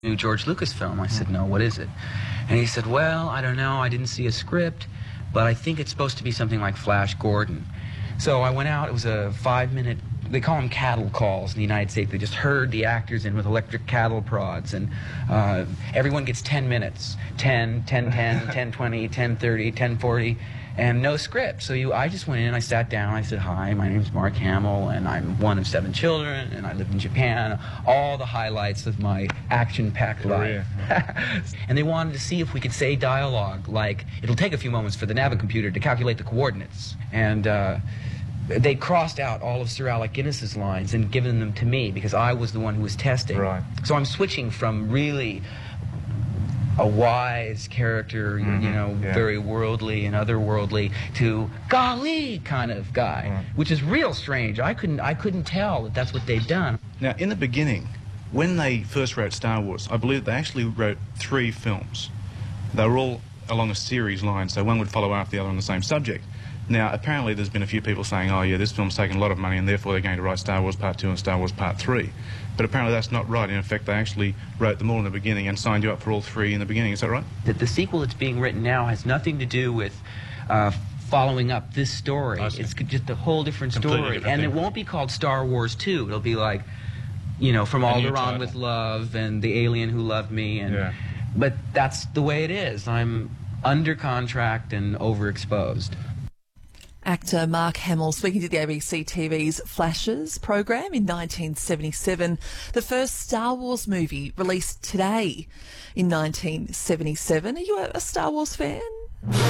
New George Lucas film. I said, no, what is it? And he said, well, I don't know, I didn't see a script, but I think it's supposed to be something like Flash Gordon. So I went out, it was a 5-minute, they call them cattle calls in the United States. They just herd the actors in with electric cattle prods, and everyone gets 10 minutes, 10, 10, 10, 10, 20, 10, 30, 10, 40, and no script. So I just went in, I sat down, I said, hi, my name's Mark Hamill, and I'm one of 7 children, and I live in Japan. All the highlights of my action-packed life. And they wanted to see if we could say dialogue, like, it'll take a few moments for the Navicomputer to calculate the coordinates. And they crossed out all of Sir Alec Guinness's lines and given them to me because I was the one who was testing. Right. So I'm switching from really a wise character, very worldly and otherworldly, to golly kind of guy, which is real strange. I couldn't tell that that's what they'd done. Now, in the beginning, when they first wrote Star Wars, I believe they actually wrote 3 films. They were all along a series line, so one would follow after the other on the same subject. Now, apparently there's been a few people saying, oh yeah, this film's taken a lot of money and therefore they're going to write Star Wars Part 2 and Star Wars Part 3. But apparently that's not right. In effect, they actually wrote them all in the beginning and signed you up for all 3 in the beginning. Is that right? That the sequel that's being written now has nothing to do with following up this story. It's just a whole different story. And it won't be called Star Wars 2. It'll be like, From Alderaan with Love and The Alien Who Loved Me. And, but that's the way it is. I'm under contract and overexposed. Actor Mark Hamill speaking to the ABC TV's Flashes program in 1977, the first Star Wars movie released today in 1977. Are you a Star Wars fan?